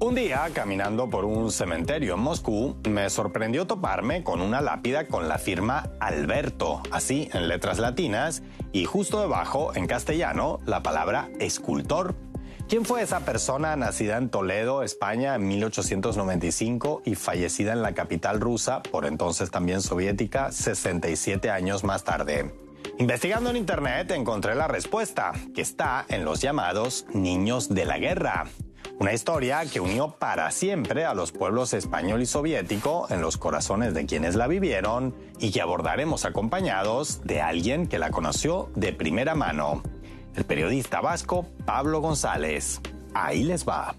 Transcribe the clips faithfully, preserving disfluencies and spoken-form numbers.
Un día, caminando por un cementerio en Moscú, me sorprendió toparme con una lápida con la firma Alberto, así en letras latinas, y justo debajo, en castellano, la palabra escultor. ¿Quién fue esa persona nacida en Toledo, España, en mil ochocientos noventa y cinco y fallecida en la capital rusa, por entonces también soviética, sesenta y siete años más tarde? Investigando en internet encontré la respuesta, que está en los llamados niños de la guerra. Una historia que unió para siempre a los pueblos español y soviético en los corazones de quienes la vivieron y que abordaremos acompañados de alguien que la conoció de primera mano, el periodista vasco Pablo González. Ahí les va.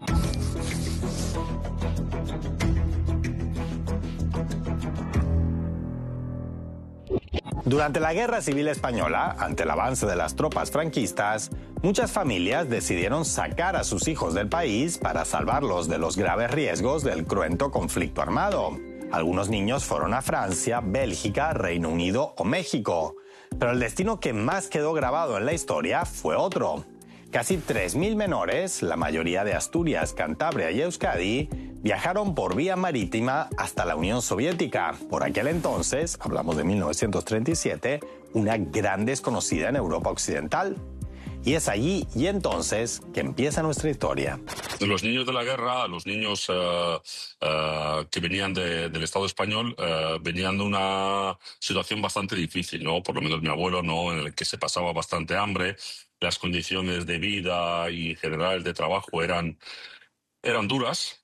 Durante la Guerra Civil Española, ante el avance de las tropas franquistas, muchas familias decidieron sacar a sus hijos del país para salvarlos de los graves riesgos del cruento conflicto armado. Algunos niños fueron a Francia, Bélgica, Reino Unido o México. Pero el destino que más quedó grabado en la historia fue otro. Casi tres mil menores, la mayoría de Asturias, Cantabria y Euskadi, viajaron por vía marítima hasta la Unión Soviética. Por aquel entonces, hablamos de mil novecientos treinta y siete, una gran desconocida en Europa Occidental. Y es allí y entonces que empieza nuestra historia. Los niños de la guerra, los niños uh, uh, que venían de, del Estado español, uh, venían de una situación bastante difícil, ¿no? Por lo menos mi abuelo, ¿no? En el que se pasaba bastante hambre, las condiciones de vida y en general de trabajo eran, eran duras.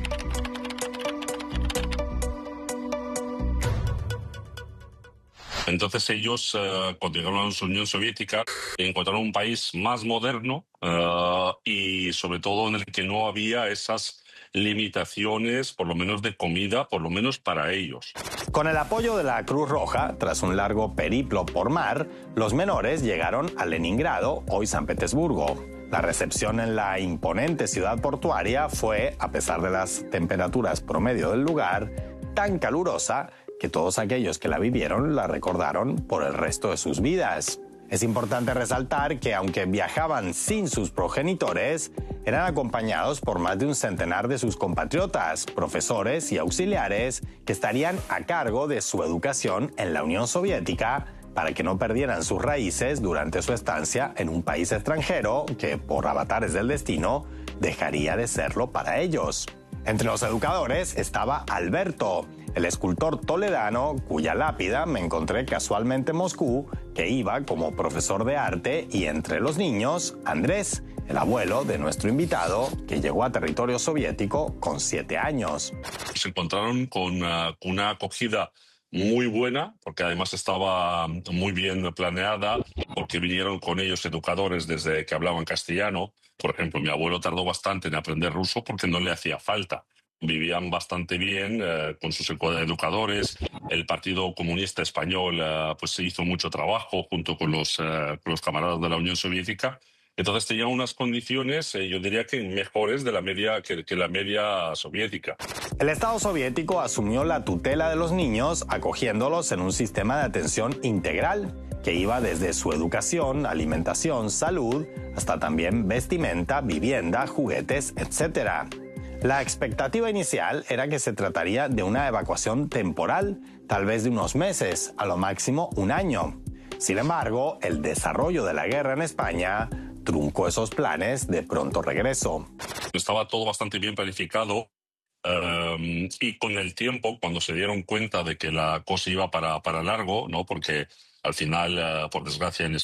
Entonces ellos, uh, cuando llegaron a la Unión Soviética, encontraron un país más moderno uh, y sobre todo en el que no había esas limitaciones, por lo menos de comida, por lo menos para ellos. Con el apoyo de la Cruz Roja, tras un largo periplo por mar, los menores llegaron a Leningrado, hoy San Petersburgo. La recepción en la imponente ciudad portuaria fue, a pesar de las temperaturas promedio del lugar, tan calurosa que todos aquellos que la vivieron la recordaron por el resto de sus vidas. Es importante resaltar que aunque viajaban sin sus progenitores, eran acompañados por más de un centenar de sus compatriotas, profesores y auxiliares que estarían a cargo de su educación en la Unión Soviética para que no perdieran sus raíces durante su estancia en un país extranjero que, por avatares del destino, dejaría de serlo para ellos. Entre los educadores estaba Alberto, el escultor toledano cuya lápida me encontré casualmente en Moscú, que iba como profesor de arte, y entre los niños, Andrés, el abuelo de nuestro invitado, que llegó a territorio soviético con siete años. Se encontraron con uh, una acogida muy buena, porque además estaba muy bien planeada, porque vinieron con ellos educadores desde que hablaban castellano. Por ejemplo, mi abuelo tardó bastante en aprender ruso porque no le hacía falta. Vivían bastante bien eh, con sus educadores. El Partido Comunista Español eh, pues se hizo mucho trabajo junto con los, eh, con los camaradas de la Unión Soviética. Entonces tenían unas condiciones, eh, yo diría que mejores de la media que, que la media soviética. El Estado soviético asumió la tutela de los niños acogiéndolos en un sistema de atención integral que iba desde su educación, alimentación, salud, hasta también vestimenta, vivienda, juguetes, etcétera. La expectativa inicial era que se trataría de una evacuación temporal, tal vez de unos meses, a lo máximo un año. Sin embargo, el desarrollo de la guerra en España truncó esos planes de pronto regreso. Estaba todo bastante bien planificado um, y con el tiempo, cuando se dieron cuenta de que la cosa iba para, para largo, ¿no? Porque al final, uh, por desgracia, en,